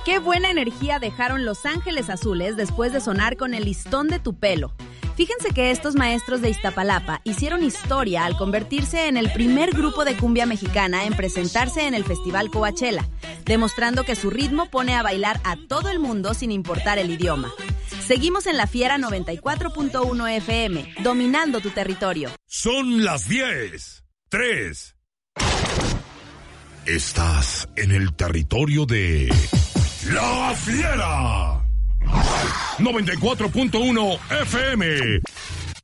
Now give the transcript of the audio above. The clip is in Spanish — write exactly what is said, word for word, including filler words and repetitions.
Qué buena energía dejaron Los Ángeles Azules después de sonar con El Listón de tu Pelo. Fíjense que estos maestros de Iztapalapa hicieron historia al convertirse en el primer grupo de cumbia mexicana en presentarse en el Festival Coachella, demostrando que su ritmo pone a bailar a todo el mundo sin importar el idioma. Seguimos en La Fiera noventa y cuatro punto uno F M, dominando tu territorio. Son las diez, tres. Estás en el territorio de La Fiera noventa y cuatro punto uno F M,